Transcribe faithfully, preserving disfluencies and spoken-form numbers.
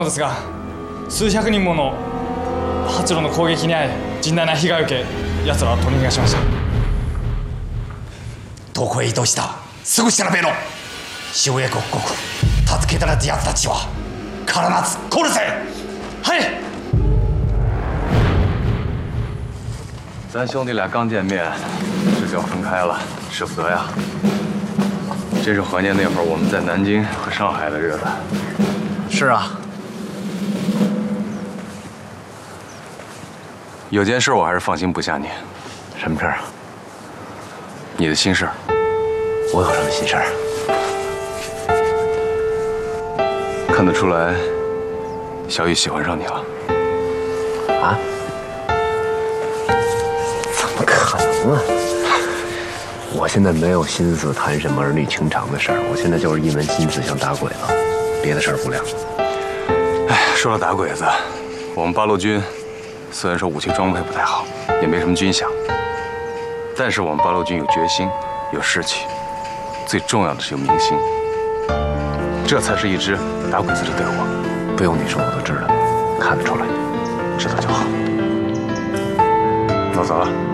ですが、数百人もの八路の攻撃に遭い甚大な被害を受け、奴らは取り逃がしました。 どこへ移動した？すぐ調べろ。塩江国国助けたらって奴たちは必ず殺せ。 はい。 咱兄弟俩刚见面，这就要分开了，舍不得呀。真是怀念那会儿我们在南京和上海的日子。 是啊。 有件事我还是放心不下你。 什么事儿啊？ 你的心事儿。 我有什么心事儿？ 看得出来，小雨喜欢上你了。 啊？怎么可能啊！我现在没有心思谈什么儿女情长的事儿，我现在就是一门心思想打鬼子，别的事儿不了。 哎，说到打鬼子，我们八路军虽然说武器装备不太好，也没什么军饷，但是我们八路军有决心，有士气，最重要的是有民心，这才是一支打鬼子的队伍。 不用你说，我都知道，看得出来， 知道就好。那我走了。